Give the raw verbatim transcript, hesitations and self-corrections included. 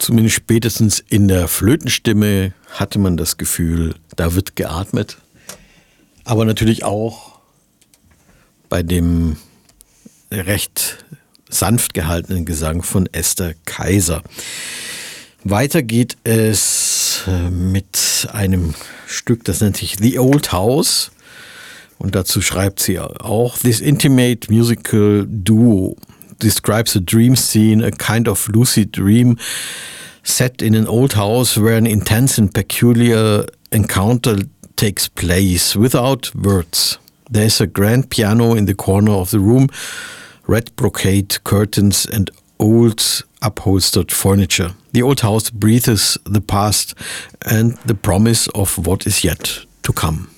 zumindest spätestens in der Flötenstimme hatte man das Gefühl, da wird geatmet. Aber natürlich auch bei dem recht sanft gehaltenen Gesang von Esther Kaiser. Weiter geht es mit einem Stück, das nennt sich The Old House. Und dazu schreibt sie auch: This intimate musical duo describes a dream scene, a kind of lucid dream set in an old house where an intense and peculiar encounter takes place without words. There is a grand piano in the corner of the room, red brocade curtains and old upholstered furniture. The old house breathes the past and the promise of what is yet to come.